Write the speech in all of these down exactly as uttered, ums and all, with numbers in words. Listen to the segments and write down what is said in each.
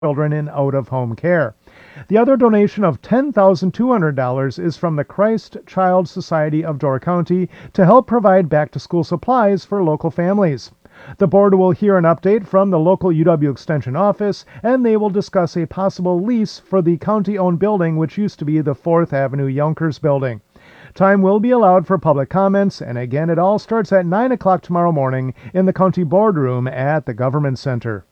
children in out-of-home care. The other donation of ten thousand two hundred dollars is from the Christ Child Society of Door County to help provide back-to-school supplies for local families. The board will hear an update from the local U W Extension office, and they will discuss a possible lease for the county-owned building, which used to be the fourth Avenue Yonkers building. Time will be allowed for public comments, and again, it all starts at nine o'clock tomorrow morning in the county boardroom at the Government Center.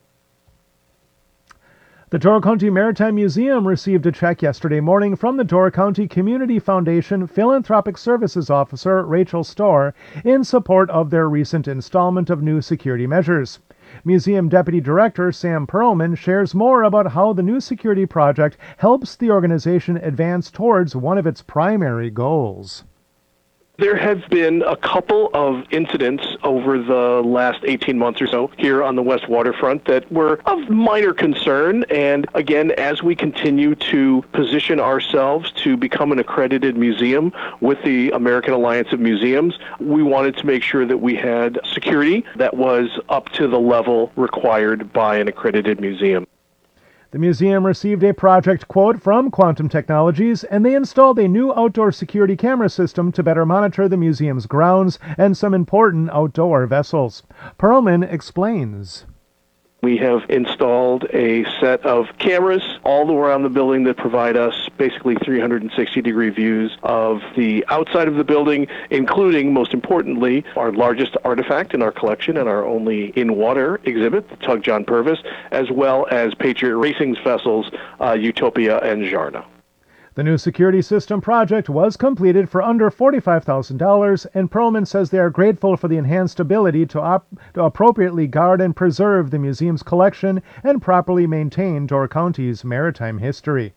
The Door County Maritime Museum received a check yesterday morning from the Door County Community Foundation Philanthropic Services Officer Rachel Storr in support of their recent installment of new security measures. Museum Deputy Director Sam Perlman shares more about how the new security project helps the organization advance towards one of its primary goals. There have been a couple of incidents over the last eighteen months or so here on the West Waterfront that were of minor concern. And again, as we continue to position ourselves to become an accredited museum with the American Alliance of Museums, we wanted to make sure that we had security that was up to the level required by an accredited museum. The museum received a project quote from Quantum Technologies, and they installed a new outdoor security camera system to better monitor the museum's grounds and some important outdoor vessels. Perlman explains. We have installed a set of cameras all around the building that provide us basically three hundred sixty degree views of the outside of the building, including, most importantly, our largest artifact in our collection and our only in-water exhibit, the Tug John Purvis, as well as Patriot Racing's vessels, uh, Utopia and Jarna. The new security system project was completed for under forty-five thousand dollars, and Perlman says they are grateful for the enhanced ability to, op- to appropriately guard and preserve the museum's collection and properly maintain Door County's maritime history.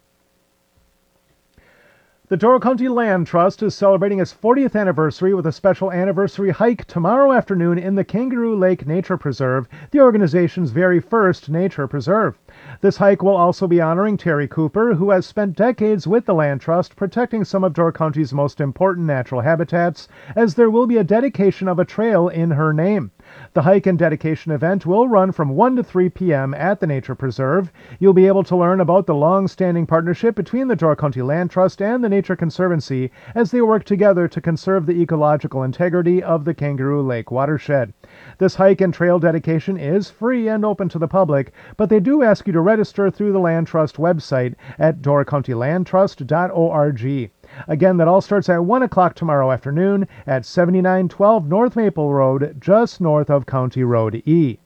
The Door County Land Trust is celebrating its fortieth anniversary with a special anniversary hike tomorrow afternoon in the Kangaroo Lake Nature Preserve, the organization's very first nature preserve. This hike will also be honoring Terry Cooper, who has spent decades with the Land Trust protecting some of Door County's most important natural habitats, as there will be a dedication of a trail in her name. The hike and dedication event will run from one to three p.m. at the Nature Preserve. You'll be able to learn about the long-standing partnership between the Door County Land Trust and the Nature Conservancy as they work together to conserve the ecological integrity of the Kangaroo Lake watershed. This hike and trail dedication is free and open to the public, but they do ask you to register through the Land Trust website at door county land trust dot org. Again, that all starts at one o'clock tomorrow afternoon at seventy-nine twelve North Maple Road, just north of County Road E.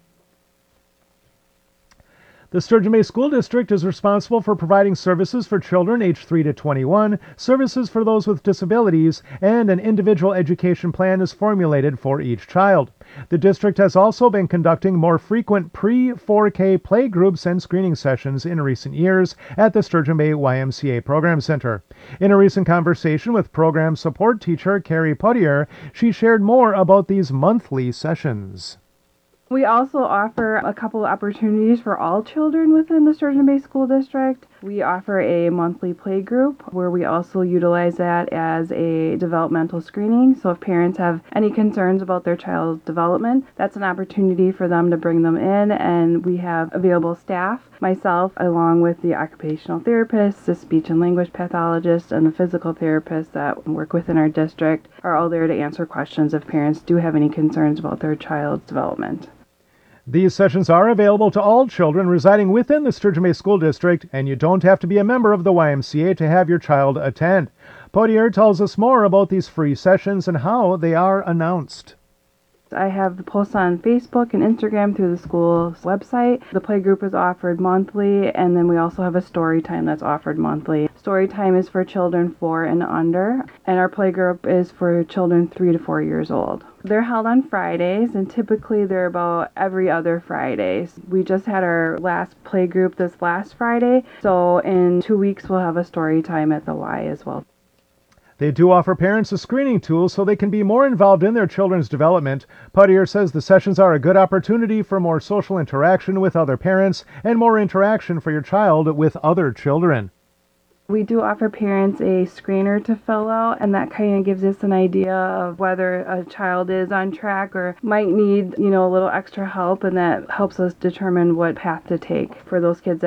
The Sturgeon Bay School District is responsible for providing services for children aged three to twenty-one, services for those with disabilities, and an individual education plan is formulated for each child. The district has also been conducting more frequent pre four K play groups and screening sessions in recent years at the Sturgeon Bay Y M C A Program Center. In a recent conversation with program support teacher Carrie Potier, she shared more about these monthly sessions. We also offer a couple of opportunities for all children within the Sturgeon Bay School District. We offer a monthly play group where we also utilize that as a developmental screening. So if parents have any concerns about their child's development, that's an opportunity for them to bring them in, and we have available staff. Myself, along with the occupational therapist, the speech and language pathologist, and the physical therapist that work within our district are all there to answer questions if parents do have any concerns about their child's development. These sessions are available to all children residing within the Sturgeon Bay School District, and you don't have to be a member of the Y M C A to have your child attend. Potier tells us more about these free sessions and how they are announced. I have the posts on Facebook and Instagram through the school's website. The play group is offered monthly, and then we also have a story time that's offered monthly. Story time is for children four and under, and our play group is for children three to four years old. They're held on Fridays, and typically they're about every other Friday. We just had our last play group this last Friday, so in two weeks we'll have a story time at the Y as well. They do offer parents a screening tool so they can be more involved in their children's development. Potier says the sessions are a good opportunity for more social interaction with other parents and more interaction for your child with other children. We do offer parents a screener to fill out, and that kind of gives us an idea of whether a child is on track or might need, you know, a little extra help, and that helps us determine what path to take for those kids